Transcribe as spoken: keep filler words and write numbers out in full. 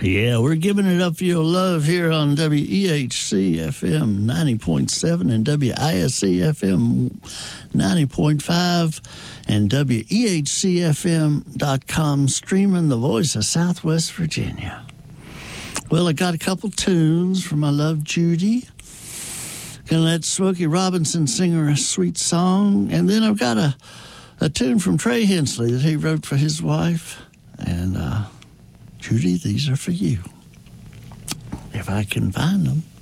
Yeah, we're giving it up for your love here on W E H C F M ninety point seven and W I S C F M ninety point five and W E H C F M dot com, streaming the voice of Southwest Virginia. Well, I got a couple tunes from my love Judy. Gonna let Smokey Robinson sing her a sweet song. And then I've got a, a tune from Trey Hensley that he wrote for his wife. And, uh, Judy, these are for you. If I can find them.